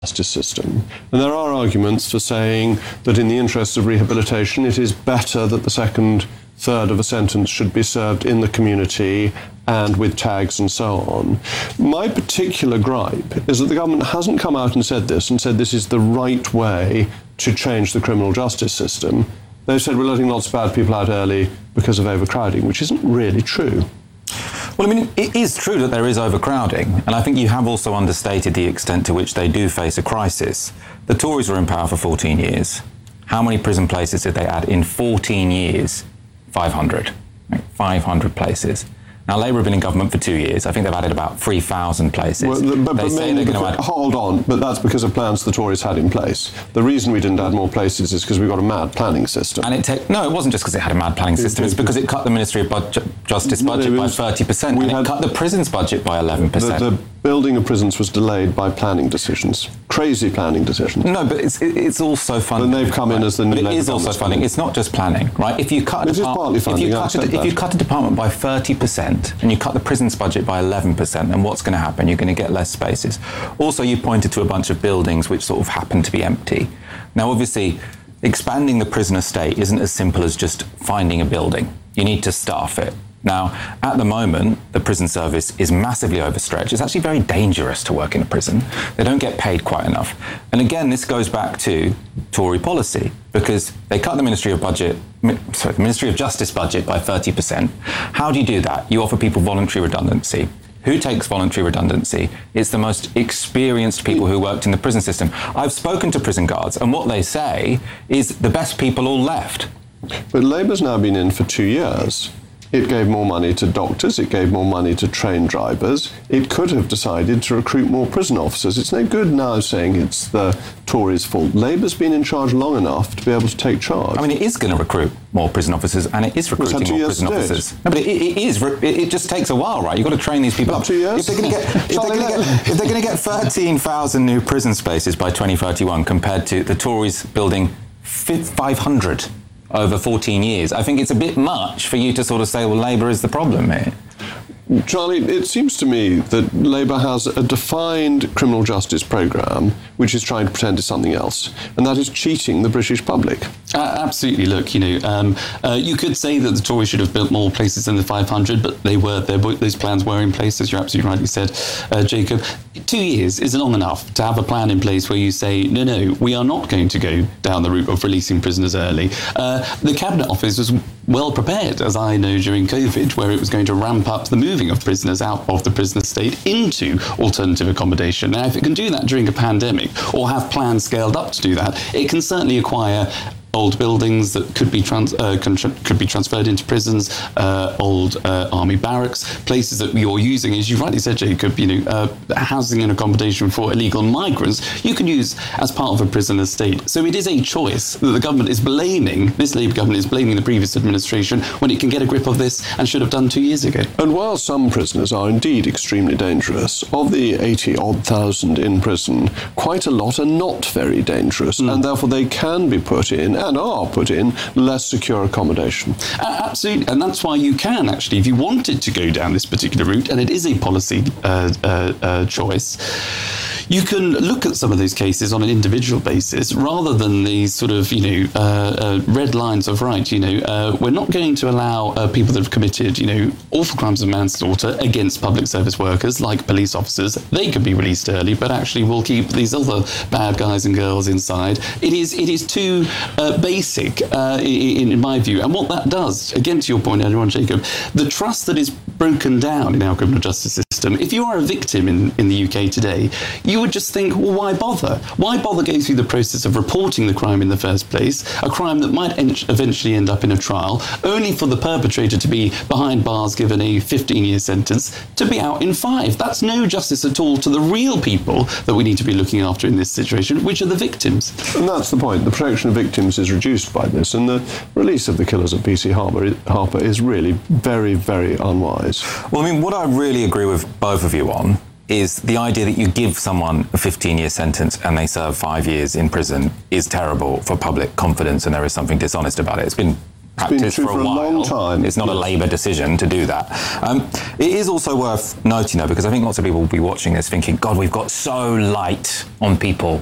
justice system. And there are arguments for saying that in the interests of rehabilitation, it is better that the second third of a sentence should be served in the community and with tags and so on. My particular gripe is that the government hasn't come out and said this is the right way to change the criminal justice system. They've said we're letting lots of bad people out early because of overcrowding, which isn't really true. Well, I mean, it is true that there is overcrowding, and I think you have also understated the extent to which they do face a crisis. The Tories were in power for 14 years. How many prison places did they add in 14 years? 500. Right? 500 places. Now, Labour have been in government for 2 years. I think they've added about 3,000 places. Well, hold on, but that's because of plans the Tories had in place. The reason we didn't add more places is because we've got a mad planning system. And it wasn't just because it had a mad planning system. It's because it cut the Ministry of Justice budget by 30%, and it cut the prisons budget by 11%. The building of prisons was delayed by planning decisions. Crazy planning decisions. No, but it's also funding. And they've come in as the new Labour. But it is also funding. It's not just planning, right? If you cut a department by 30%, and you cut the prisons budget by 11%, then what's going to happen? You're going to get less spaces. Also, you pointed to a bunch of buildings which sort of happen to be empty. Now, obviously, expanding the prison estate isn't as simple as just finding a building. You need to staff it. Now, at the moment, the prison service is massively overstretched. It's actually very dangerous to work in a prison. They don't get paid quite enough. And again, this goes back to Tory policy, because they cut the Ministry of Justice budget by 30%. How do you do that? You offer people voluntary redundancy. Who takes voluntary redundancy? It's the most experienced people who worked in the prison system. I've spoken to prison guards, and what they say is the best people all left. But Labour's now been in for 2 years. It gave more money to doctors, it gave more money to train drivers. It could have decided to recruit more prison officers. It's no good now saying it's the Tories' fault. Labour's been in charge long enough to be able to take charge. I mean, it is going to recruit more prison officers, and it is recruiting more prison officers. No, but it is. It just takes a while, right? You've got to train these people up. 2 years? If they're going to get 13,000 new prison spaces by 2031 compared to the Tories building 500 over 14 years, I think it's a bit much for you to sort of say, well, Labour is the problem here. Charlie, it seems to me that Labour has a defined criminal justice programme which is trying to pretend it's something else, and that is cheating the British public. Absolutely. Look, you could say that the Tories should have built more places than the 500, but those plans were in place, as you absolutely rightly said, Jacob. 2 years is long enough to have a plan in place where you say, no, we are not going to go down the route of releasing prisoners early. The Cabinet Office was well prepared, as I know, during COVID, where it was going to ramp up the moving of prisoners out of the prison estate into alternative accommodation. Now, if it can do that during a pandemic, or have plans scaled up to do that, it can certainly acquire old buildings that could be transferred into prisons, old army barracks, places that you're using, as you rightly said, Jacob, housing and accommodation for illegal migrants, you can use as part of a prison estate. So it is a choice that the government is blaming, this Labour government is blaming the previous administration when it can get a grip of this and should have done 2 years ago. And while some prisoners are indeed extremely dangerous, of the 80,000 in prison, quite a lot are not very dangerous, and therefore they can be put in, and are put in, less secure accommodation. Absolutely, and that's why you can actually, if you wanted to go down this particular route, and it is a policy choice, you can look at some of those cases on an individual basis rather than these sort of, red lines of right. We're not going to allow people that have committed, awful crimes of manslaughter against public service workers like police officers. They could be released early, but actually we'll keep these other bad guys and girls inside. It is too basic, in my view. And what that does, again to your point earlier on, Jacob, the trust that is broken down in our criminal justice system, if you are a victim in the UK today, you would just think, well, why bother? Why bother going through the process of reporting the crime in the first place, a crime that might eventually end up in a trial, only for the perpetrator to be behind bars given a 15-year sentence, to be out in 5? That's no justice at all to the real people that we need to be looking after in this situation, which are the victims. And that's the point. The protection of victims is reduced by this, and the release of the killers at PC Harper is really very, very unwise. Well, I mean, what I really agree with both of you on is the idea that you give someone a 15-year sentence and they serve 5 years in prison is terrible for public confidence, and there is something dishonest about it. It's been practice for a while. Long time. It's not a Labour decision to do that. It is also worth noting, though, because I think lots of people will be watching this thinking, God, we've got so light on people